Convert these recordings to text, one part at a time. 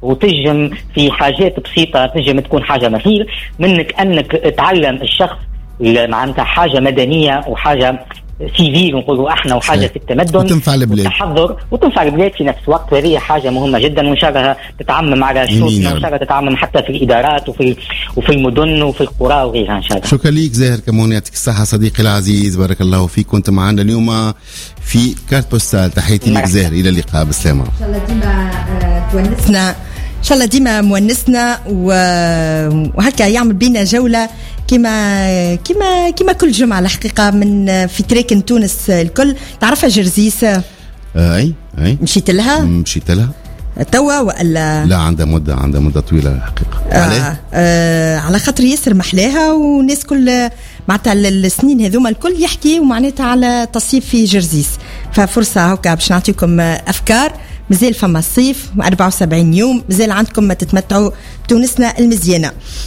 وتنجم في حاجات بسيطة تنجم تكون حاجة مثيل منك أنك تعلم الشخص معناتها حاجة مدنية وحاجة سيفيل نقولوا احنا وحاجه في التمدن وتنفع البلاد والتحضر وتنفع البلاد في نفس الوقت. وهذه حاجه مهمه جدا وان شاء الله تتعمم على شؤوننا وان شاء الله تتعمم حتى في الادارات وفي المدن وفي القرى وغيرها ان شاء الله. شكرا لك زاهر كمون، يعطيك الصحه صديقي العزيز، بارك الله فيك. كنت معنا اليوم في كارت بوستال. تحياتي لك زاهر، الى اللقاء، بالسلامه. ان شاء الله ديما تونسنا، ان شاء الله ديما مونسنا وهكا يعمل بينا جوله كما كل جمعه الحقيقه من في تراكن تونس الكل. تعرفها جرزيس؟ اي مشيت لها توا ولا لا؟ عندها مده طويله الحقيقه. على خاطر ياسر محلاها والناس كل معناتها السنين هذوما الكل يحكي ومعناتها على تصيف في جرزيس. ففرصه هكا باش نعطيكم افكار. مازال فما الصيف 74 يوم، مازال عندكم ما تتمتعوا بتونسنا المزيانه.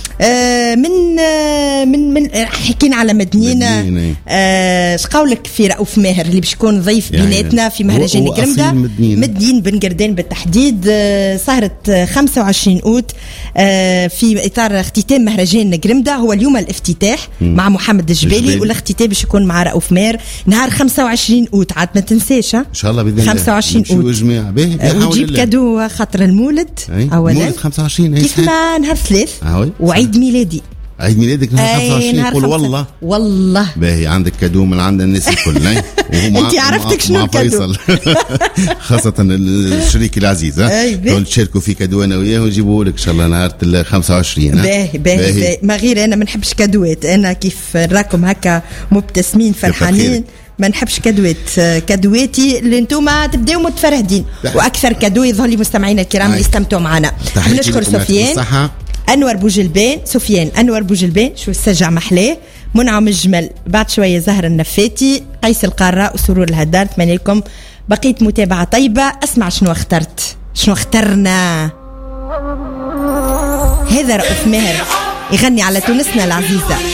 من حكينا على مدنينا. اش قولك في رؤوف ماهر اللي باش يكون ضيف بيناتنا في مهرجان قرمده مدين بن قردان بالتحديد؟ سهره 25 اوت في اطار اختتام مهرجان قرمده. هو اليوم الافتتاح مع محمد الجبالي والاختتام باش يكون مع رؤوف ماهر نهار 25 اوت. عاد ما تنساش ان شاء الله باذن الله 25 اوت وجيب كادو خاطر المولد اولا مولد 25 كيف ما نهار 3 وعيد ميلادي. عيد ميلادك نهار 25. قول والله باهي عندك كادو من عند الناس الكل. انت عرفتك شنو الكادو خاصة الشريك العزيز تشاركوا في كادو انا وياه ونجيبوه لك ان شاء الله نهار 25. باهي ما غير انا ما نحبش كادوات. انا كيف نراكم هكا مبتسمين فرحانين ما نحبش كادواتي اللي انتوما تبداو متفرهدين. واكثر كادو يظهر لي مستمعينا الكرام اللي استمتعوا معنا. نشكر سفيان انور بوجلبان، سفيان انور بوجلبان شو السجع محلاه، منعم الجمل، بعد شويه زهر النفاتي، قيس القاره وسرور الهدار. اتمنى لكم بقيه متابعه طيبه. اسمع شنو اخترنا. هذا رؤوف ماهر يغني على تونسنا العزيزه.